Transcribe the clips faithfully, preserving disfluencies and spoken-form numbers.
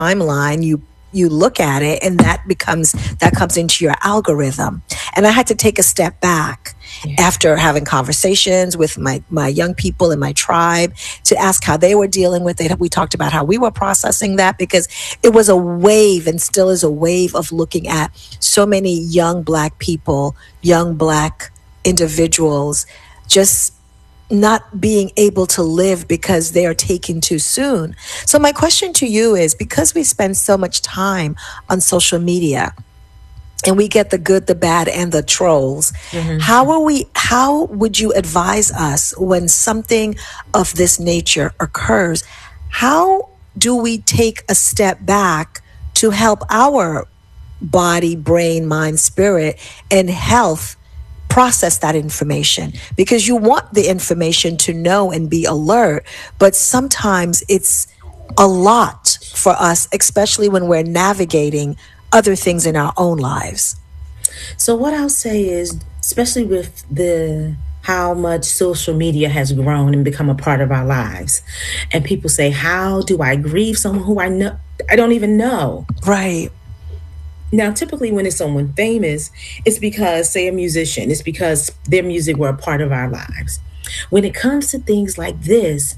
timeline, you you look at it, and that becomes that comes into your algorithm. And I had to take a step back yeah. after having conversations with my my young people in my tribe to ask how they were dealing with it. We talked about how we were processing that, because it was a wave, and still is a wave, of looking at so many young Black people, young Black individuals, just not being able to live because they are taken too soon. So my question to you is, because we spend so much time on social media and we get the good, the bad, and the trolls, mm-hmm. how are we, how would you advise us when something of this nature occurs? How do we take a step back to help our body, brain, mind, spirit, and health process that information? Because you want the information to know and be alert, but sometimes it's a lot for us, especially when we're navigating other things in our own lives. So what I'll say is, especially with the how much social media has grown and become a part of our lives, and people say, how do I grieve someone who I know I don't even know? Right. Now, typically when it's someone famous, it's because, say, a musician, it's because their music were a part of our lives. When it comes to things like this,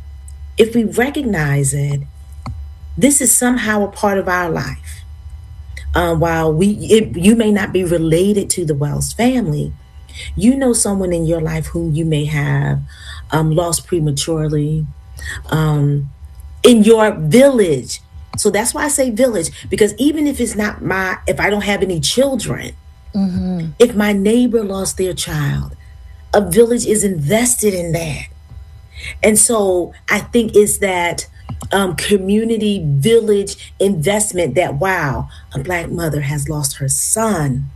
if we recognize it, this is somehow a part of our life. Uh, while we, it, you may not be related to the Wells family, you know someone in your life whom you may have um, lost prematurely, um, in your village. So that's why I say village, because even if it's not my, if I don't have any children, mm-hmm. if my neighbor lost their child, a village is invested in that. And so I think it's that um, community village investment that, wow, a Black mother has lost her son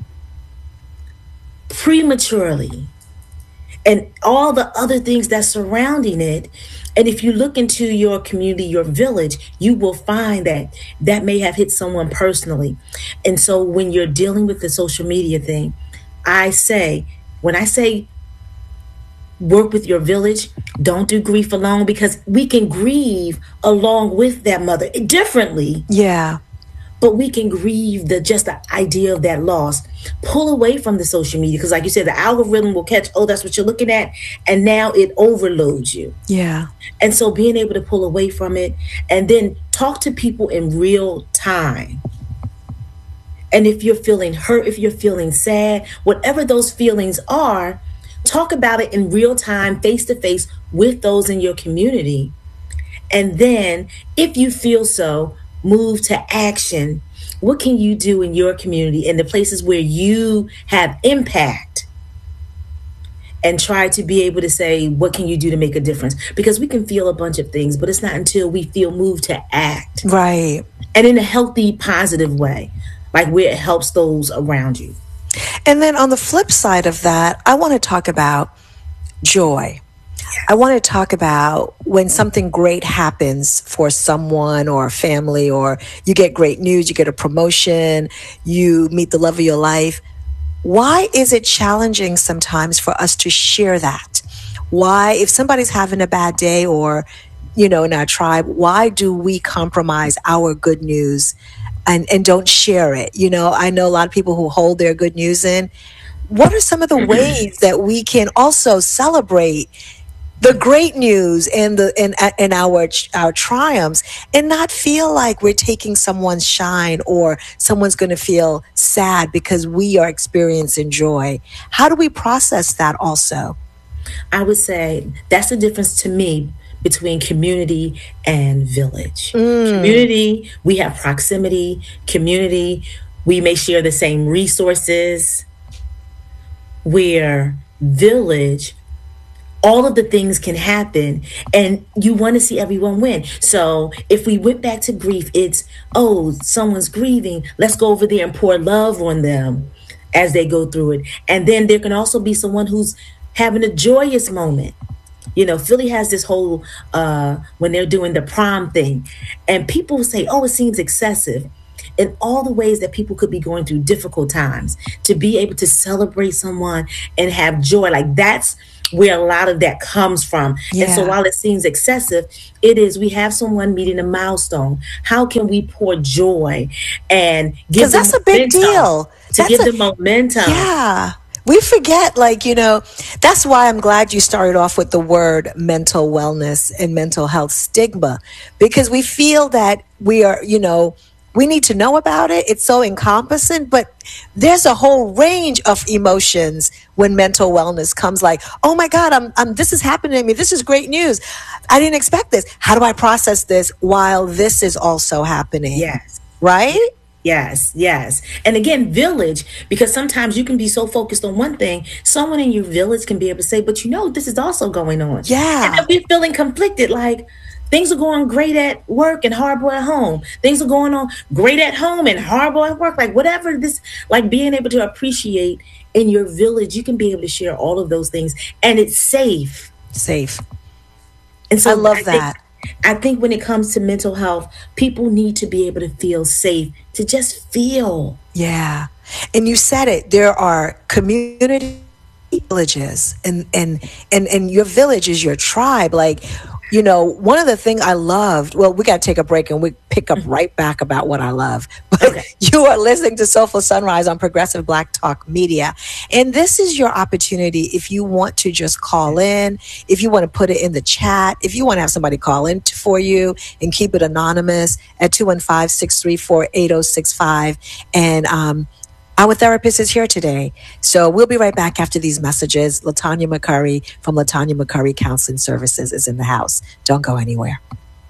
prematurely, and all the other things that's surrounding it. And if you look into your community, your village, you will find that that may have hit someone personally. And so when you're dealing with the social media thing, I say, when I say work with your village, don't do grief alone, because we can grieve along with that mother differently. Yeah. But we can grieve the just the idea of that loss. Pull away from the social media, because like you said, the algorithm will catch, oh, that's what you're looking at, and now it overloads you. Yeah. And so being able to pull away from it and then talk to people in real time. And if you're feeling hurt, if you're feeling sad, whatever those feelings are, talk about it in real time, face to face with those in your community. And then if you feel so, move to action. What can you do in your community, in the places where you have impact, and try to be able to say, what can you do to make a difference? Because we can feel a bunch of things, but it's not until we feel moved to act. Right. And in a healthy, positive way, like where it helps those around you. And then on the flip side of that, I want to talk about joy. I want to talk about when something great happens for someone or a family, or you get great news, you get a promotion, you meet the love of your life. Why is it challenging sometimes for us to share that? Why, if somebody's having a bad day, or, you know, in our tribe, why do we compromise our good news and, and don't share it? You know, I know a lot of people who hold their good news in. What are some of the ways that we can also celebrate the great news and the and and our our triumphs, and not feel like we're taking someone's shine, or someone's going to feel sad because we are experiencing joy? How do we process that also? I would say that's the difference to me between community and village. Mm. Community, we have proximity. Community, we may share the same resources. Where village, all of the things can happen and you want to see everyone win. So if we went back to grief, it's, oh, someone's grieving, let's go over there and pour love on them as they go through it. And then there can also be someone who's having a joyous moment. You know, Philly has this whole, uh, when they're doing the prom thing, and people say, oh, it seems excessive. In all the ways that people could be going through difficult times, to be able to celebrate someone and have joy, like that's where a lot of that comes from. Yeah. And so while it seems excessive, it is, we have someone meeting a milestone. How can we pour joy and give Because that's a big deal. To That's give a, the momentum. Yeah. We forget, like, you know, that's why I'm glad you started off with the word mental wellness and mental health stigma, because we feel that we are, you know, we need to know about it. It's so encompassing, but there's a whole range of emotions when mental wellness comes, like, oh my God, I'm, I'm, this is happening to me. This is great news. I didn't expect this. How do I process this while this is also happening? Yes. Right? Yes, yes. And again, village, because sometimes you can be so focused on one thing, someone in your village can be able to say, but you know, this is also going on. Yeah. And then we're feeling conflicted, like things are going great at work and horrible at home. Things are going on great at home and horrible at work. Like whatever this, like being able to appreciate in your village, you can be able to share all of those things, and it's safe. Safe. And so I love I that. Think, I think when it comes to mental health, people need to be able to feel safe, to just feel. Yeah. And you said it, there are community villages, and, and, and, and your village is your tribe. Like, you know, one of the things I loved, well, we got to take a break and we pick up right back about what I love. But okay. You are listening to Soulful Sunrise on Progressive Black Talk Media. And this is your opportunity if you want to just call in, if you want to put it in the chat, if you want to have somebody call in t- for you and keep it anonymous at two one five, six three four, eight oh six five. And, um, our therapist is here today. So we'll be right back after these messages. LaTanya McCurry from LaTanya McCurry Counseling Services is in the house. Don't go anywhere.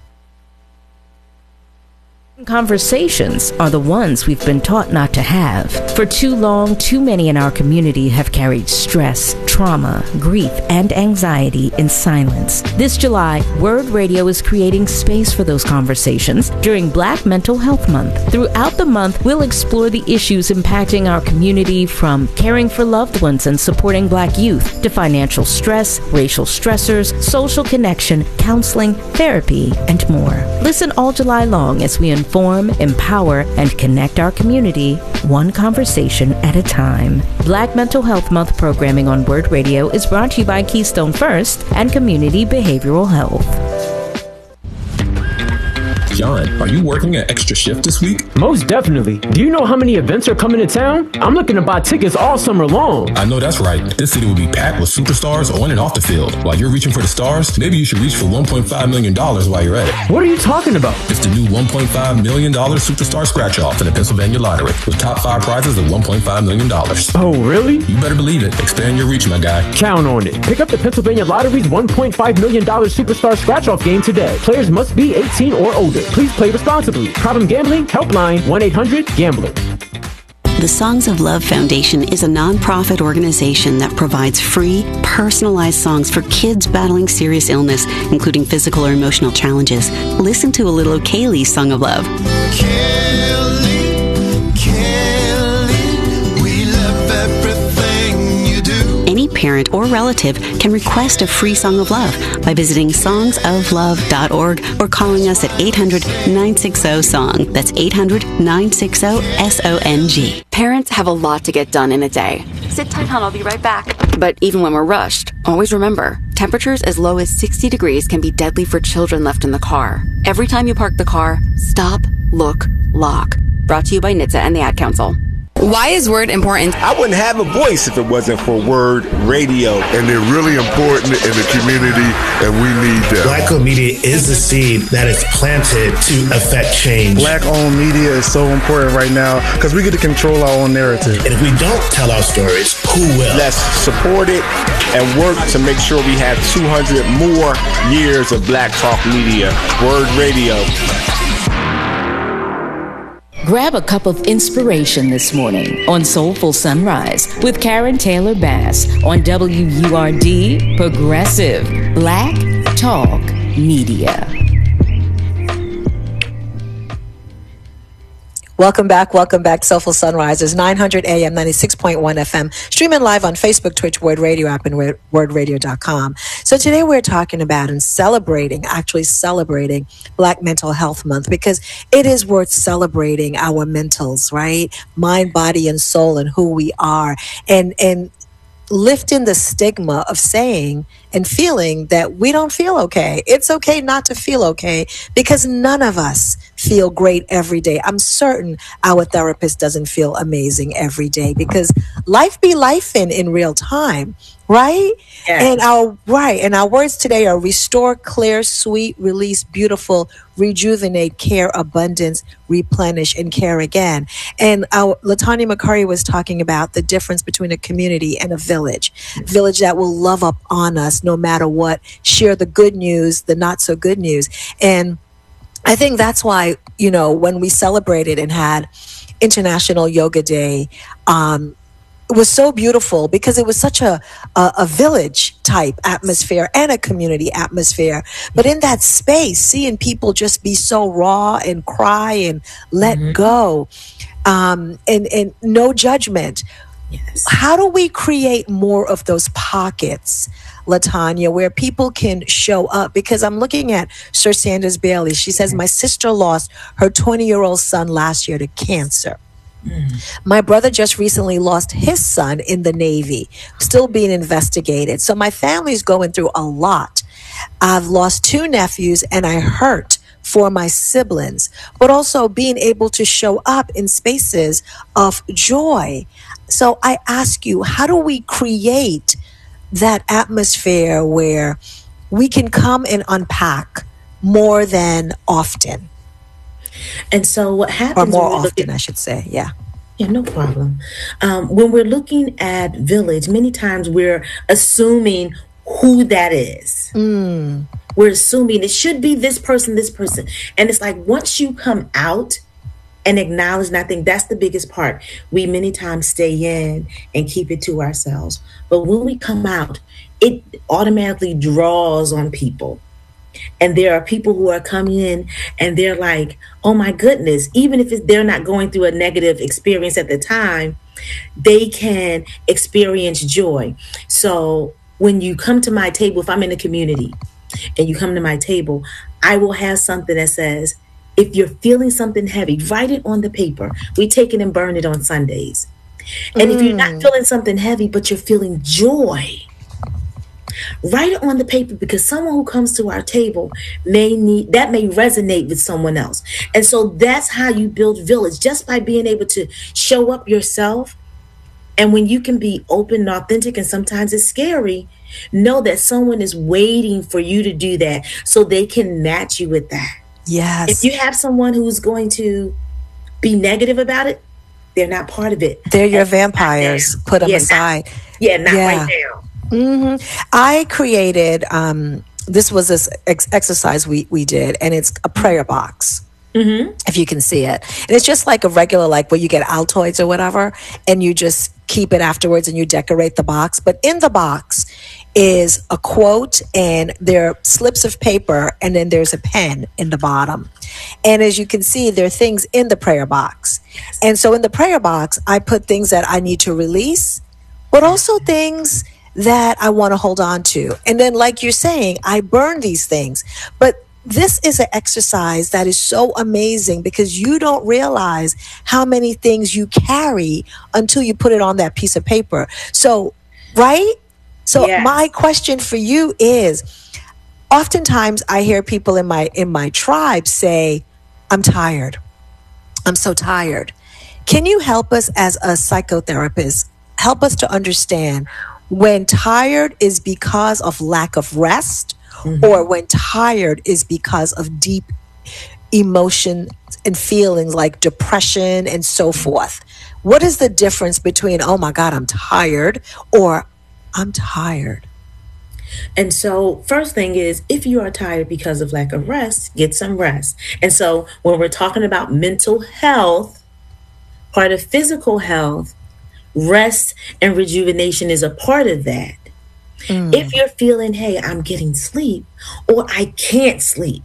Conversations are the ones we've been taught not to have. For too long, too many in our community have carried stress, trauma, grief, and anxiety in silence. This July, Word Radio is creating space for those conversations during Black Mental Health Month. Throughout the month, we'll explore the issues impacting our community, from caring for loved ones and supporting Black youth to financial stress, racial stressors, social connection, counseling, therapy, and more. Listen all July long as we inform Inform, empower, and connect our community, one conversation at a time. Black Mental Health Month programming on Word Radio is brought to you by Keystone First and Community Behavioral Health. John, are you working an extra shift this week? Most definitely. Do you know how many events are coming to town? I'm looking to buy tickets all summer long. I know that's right. This city will be packed with superstars on and off the field. While you're reaching for the stars, maybe you should reach for one point five million dollars while you're at it. What are you talking about? It's the new one point five million dollars Superstar Scratch-Off in the Pennsylvania Lottery, with top five prizes of one point five million dollars. Oh, really? You better believe it. Expand your reach, my guy. Count on it. Pick up the Pennsylvania Lottery's one point five million dollars Superstar Scratch-Off game today. Players must be eighteen or older. Please play responsibly. Problem gambling? Helpline one eight hundred gambler. The Songs of Love Foundation is a nonprofit organization that provides free, personalized songs for kids battling serious illness, including physical or emotional challenges. Listen to a little of Kaylee's Song of Love. Kaylee, Kaylee, we love everything you do. Any parent or relative can request a free Song of Love by visiting songs of love dot org or calling us at eight hundred, nine six zero, song. That's eight hundred, nine six zero, S O N G. Parents have a lot to get done in a day. Sit tight, hon, I'll be right back. But even when we're rushed, always remember, temperatures as low as sixty degrees can be deadly for children left in the car. Every time you park the car, stop, look, lock. Brought to you by N H T S A and the Ad Council. Why is Word important? I wouldn't have a voice if it wasn't for Word Radio. And they're really important in the community, and we need them. Black-owned media is the seed that is planted to affect change. Black-owned media is so important right now because we get to control our own narrative. And if we don't tell our stories, who will? Let's support it and work to make sure we have two hundred more years of Black Talk Media. Word Radio. Grab a cup of inspiration this morning on Soulful Sunrise with Karen Taylor Bass on W U R D Progressive Black Talk Media. Welcome back. Welcome back. Soulful Sunrisers, nine hundred A M, ninety-six point one F M. Streaming live on Facebook, Twitch, Word Radio app, and word radio dot com. So today we're talking about and celebrating, actually celebrating Black Mental Health Month, because it is worth celebrating our mentals, right? Mind, body, and soul, and who we are. And, and, lifting the stigma of saying and feeling that we don't feel okay. It's okay not to feel okay because none of us feel great every day. I'm certain our therapist doesn't feel amazing every day because life be life in in real time, right? Yes. And our right and our words today are restore, clear, sweet, release, beautiful, rejuvenate, care, abundance, replenish, and care again. And our Latanya McCurry was talking about the difference between a community and a village. Village that will love up on us no matter what, share the good news, the not so good news. And I think that's why, you know, when we celebrated and had International Yoga Day, um, it was so beautiful because it was such a, a, a village type atmosphere and a community atmosphere. But in that space, seeing people just be so raw and cry and let mm-hmm. go, um, and, and no judgment. Yes. How do we create more of those pockets, Latanya, where people can show up? Because I'm looking at Sir Sanders Bailey. She says, my sister lost her twenty-year-old son last year to cancer. Mm. My brother just recently lost his son in the Navy, still being investigated. So my family's going through a lot. I've lost two nephews and I hurt for my siblings, but also being able to show up in spaces of joy. So I ask you, how do we create that atmosphere where we can come and unpack more than often? And so what happens... Or more often, I should say, yeah. Yeah, no problem. Um, when we're looking at village, many times we're assuming who that is. Mm. We're assuming it should be this person, this person. And it's like once you come out and acknowledge, and I think that's the biggest part, we many times stay in and keep it to ourselves. But when we come out, it automatically draws on people. And there are people who are coming in and they're like, oh my goodness, even if it's, they're not going through a negative experience at the time, they can experience joy. So when you come to my table, if I'm in a community and you come to my table, I will have something that says, if you're feeling something heavy, write it on the paper. We take it and burn it on Sundays. And mm. if you're not feeling something heavy, but you're feeling joy, write it on the paper, because someone who comes to our table may need, that may resonate with someone else. And so that's how you build village, just by being able to show up yourself. And when you can be open and authentic, and sometimes it's scary, know that someone is waiting for you to do that so they can match you with that. Yes. If you have someone who's going to be negative about it, they're not part of it. They're your vampires. Put them yeah, aside. Not, yeah, not yeah. right now. Mm-hmm. I created, um, this was this ex- exercise we, we did, and it's a prayer box. Mm-hmm. If you can see it. And it's just like a regular, like where you get Altoids or whatever, and you just keep it afterwards and you decorate the box. But in the box is a quote, and there are slips of paper, and then there's a pen in the bottom. And as you can see, there are things in the prayer box. Yes. And so in the prayer box, I put things that I need to release, but also things that I want to hold on to. And then, like you're saying, I burn these things. But this is an exercise that is so amazing, because you don't realize how many things you carry until you put it on that piece of paper. So, right? So yes. My question for you is, oftentimes I hear people in my in my tribe say, I'm tired. I'm so tired. Can you help us as a psychotherapist, help us to understand when tired is because of lack of rest, mm-hmm. or when tired is because of deep emotion and feelings like depression and so forth? What is the difference between, oh my God, I'm tired, or I'm tired? And so first thing is, if you are tired because of lack of rest, get some rest. And so when we're talking about mental health, part of physical health, rest and rejuvenation is a part of that. Mm. If you're feeling, hey, I'm getting sleep, or I can't sleep,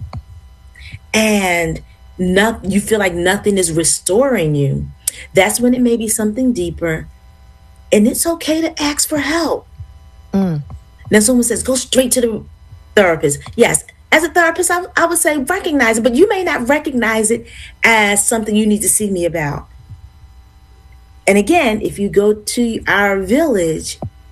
and not, you feel like nothing is restoring you, that's when it may be something deeper. And it's okay to ask for help. Mm. Then someone says, go straight to the therapist. Yes, as a therapist, I, I would say recognize it, but you may not recognize it as something you need to see me about. And again, if you go to our village,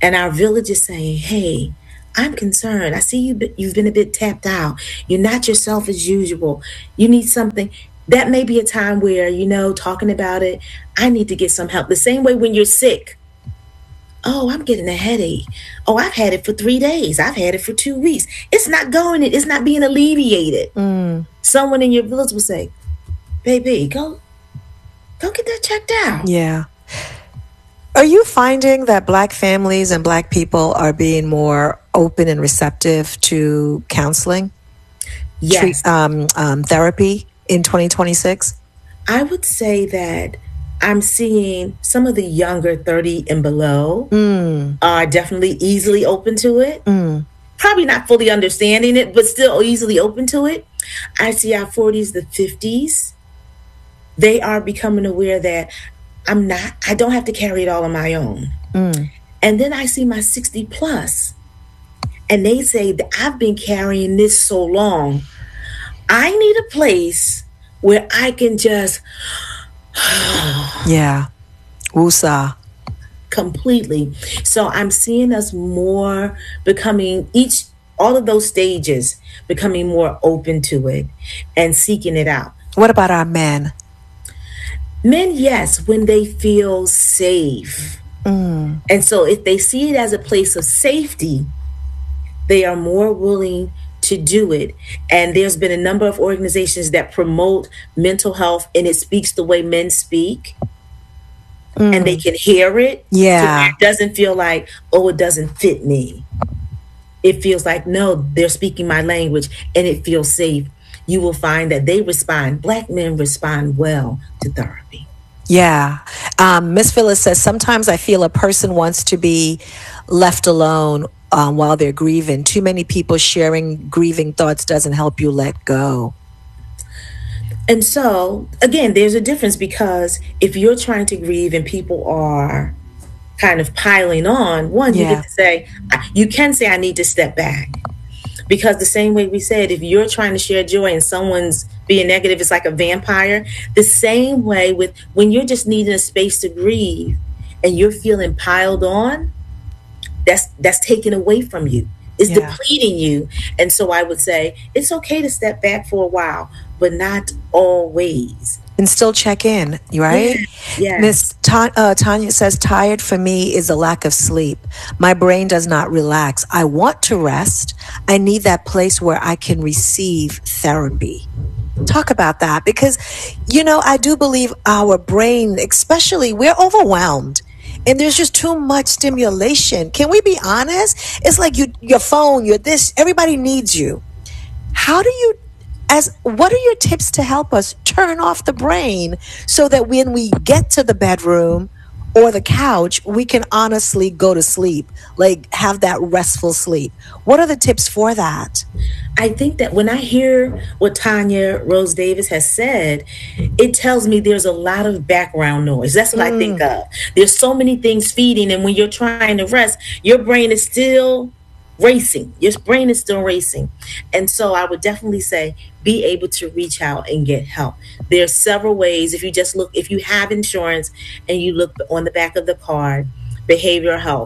And our village is saying, hey, I'm concerned. I see you, you've been a bit tapped out. You're not yourself as usual. You need something. That may be a time where, you know, talking about it, I need to get some help. The same way when you're sick. Oh, I'm getting a headache. Oh, I've had it for three days. I've had it for two weeks. It's not going, it's not being alleviated. Mm. Someone in your village will say, baby, go, go get that checked out. Yeah. Are you finding that Black families and Black people are being more open and receptive to counseling? Yes. Treat, um, um, therapy in twenty twenty-six? I would say that I'm seeing some of the younger thirty and below mm. are definitely easily open to it. Mm. Probably not fully understanding it, but still easily open to it. I see our forties, the fifties. They are becoming aware that I'm not, I don't have to carry it all on my own. Mm. And then I see my sixty plus, and they say that I've been carrying this so long. I need a place where I can just yeah, woosah completely. So I'm seeing us more becoming each all of those stages becoming more open to it and seeking it out. What about our men? Men, yes, when they feel safe. Mm. And so if they see it as a place of safety, they are more willing to do it. And there's been a number of organizations that promote mental health, and it speaks the way men speak. Mm. And they can hear it. Yeah. So it doesn't feel like, oh, it doesn't fit me. It feels like, no, they're speaking my language and it feels safe. You will find that they respond. Black men respond well to therapy. Yeah. Um, Miss Phyllis says, sometimes I feel a person wants to be left alone um, while they're grieving. Too many people sharing grieving thoughts doesn't help you let go. And so, again, there's a difference, because if you're trying to grieve and people are kind of piling on, one, Yeah. you get to say, you can say, I need to step back. Because the same way we said, if you're trying to share joy and someone's being negative, it's like a vampire. The same way with when you're just needing a space to grieve and you're feeling piled on, that's that's taken away from you. It's Yeah. depleting you. And so I would say it's okay to step back for a while, but not always. And still check in, right? Yeah. Miss Ta- uh, Tanya says, tired for me is a lack of sleep. My brain does not relax. I want to rest. I need that place where I can receive therapy. Talk about that, because, you know, I do believe our brain, especially, we're overwhelmed. And there's just too much stimulation. Can we be honest? It's like you, your phone, your this, everybody needs you. How do you, as what are your tips to help us turn off the brain so that when we get to the bedroom or the couch, we can honestly go to sleep, like have that restful sleep? What are the tips for that? I think that when I hear what Tanya Rose Davis has said, it tells me there's a lot of background noise. That's what mm. I think of. There's so many things feeding, and when you're trying to rest, your brain is still racing. Your brain is still racing. And so I would definitely say be able to reach out and get help. There's several ways. If you just look, if you have insurance and you look on the back of the card, behavioral health,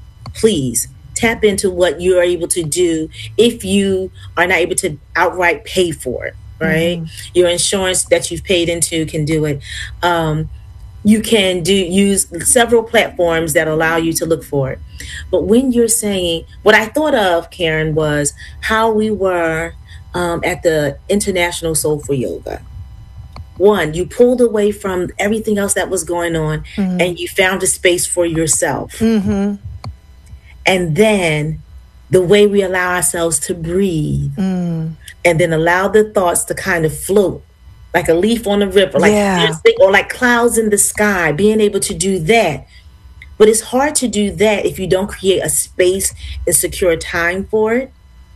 please tap into what you're able to do if you are not able to outright pay for it, right? Mm-hmm. Your insurance that you've paid into can do it. Um, you can do use several platforms that allow you to look for it. But when you're saying, what I thought of, Karen, was how we were um, at the International Soulful Yoga. One, you pulled away from everything else that was going on, mm-hmm. and you found a space for yourself. Mm-hmm. And then the way we allow ourselves to breathe, mm. and then allow the thoughts to kind of float like a leaf on the river, like yeah. or like clouds in the sky, being able to do that. But it's hard to do that if you don't create a space and secure time for it.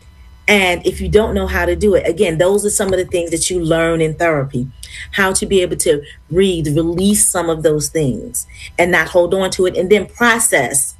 And if you don't know how to do it, again, those are some of the things that you learn in therapy, how to be able to breathe, release some of those things and not hold on to it, and then process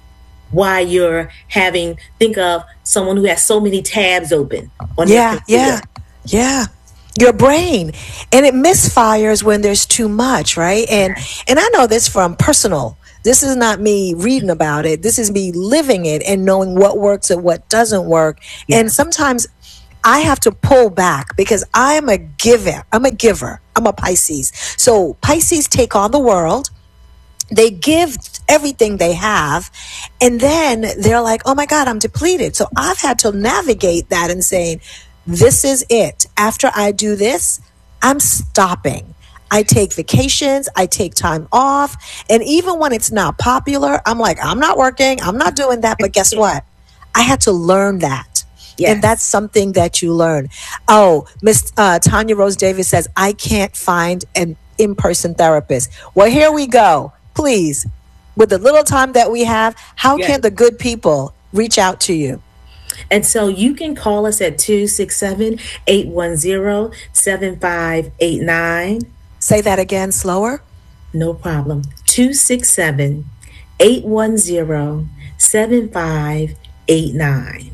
why you're having, think of someone who has so many tabs open on yeah, their computer. Yeah, yeah. Your brain, and it misfires when there's too much, right? And and I know this from personal This is not me reading about it. This is me living it and knowing what works and what doesn't work. Yes. And sometimes I have to pull back because I am a giver. I'm a giver. I'm a Pisces. So Pisces take on the world. They give everything they have. And then they're like, oh my God, I'm depleted. So I've had to navigate that and saying, this is it. After I do this, I'm stopping. I take vacations. I take time off. And even when it's not popular, I'm like, I'm not working. I'm not doing that. But guess what? I had to learn that. Yes. And that's something that you learn. Oh, Miss uh, Tanya Rose Davis says, I can't find an in-person therapist. Well, here we go. Please, with the little time that we have, how yes. can the good people reach out to you? And so you can call us at two six seven, eight one zero, seven five eight nine. Say that again slower. No problem. two six seven, eight one zero, seven five eight nine.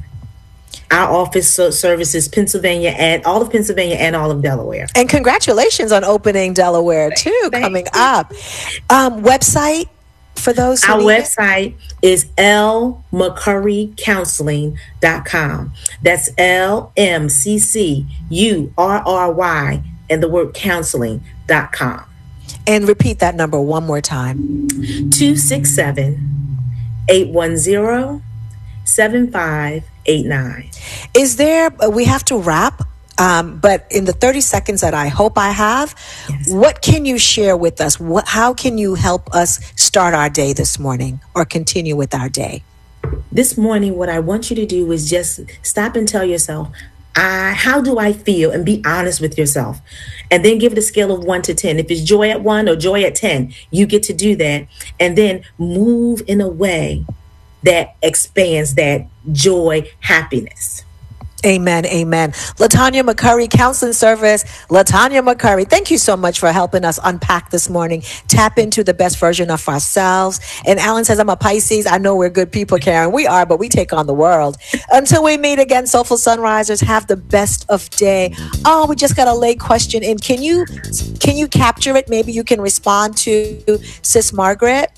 Our office services Pennsylvania and all of Pennsylvania and all of Delaware. And congratulations on opening Delaware too, Thank coming you. up. Um, website for those who Our need website it? is l mccurry counseling dot com. That's L M C C U R R Y and the word counseling dot com. And repeat that number one more time. two six seven, eight one zero, seven five eight nine. Is there, we have to wrap, um, but in the thirty seconds that I hope I have, yes. what can you share with us? What, how can you help us start our day this morning or continue with our day? This morning, what I want you to do is just stop and tell yourself, I, how do I feel? And be honest with yourself. And then give it a scale of one to ten. If it's joy at one or joy at ten, you get to do that. And then move in a way that expands that joy, happiness. Amen. Amen. LaTanya McCurry, Counseling Service. LaTanya McCurry, thank you so much for helping us unpack this morning. Tap into the best version of ourselves. And Alan says, I'm a Pisces. I know we're good people, Karen. We are, but we take on the world. Until we meet again, Soulful Sunrisers, have the best of day. Oh, we just got a late question in. Can you, can you capture it? Maybe you can respond to Sis Margaret.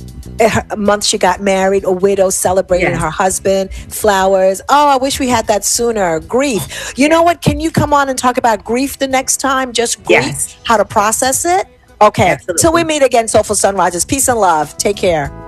A month she got married, a widow celebrating yes. her husband, flowers. Oh, I wish we had that sooner. Grief. You know what? Can you come on and talk about grief the next time? Just grief, yes. how to process it? Okay. Absolutely. Till we meet again, Soulful Sunrisers. Peace and love. Take care.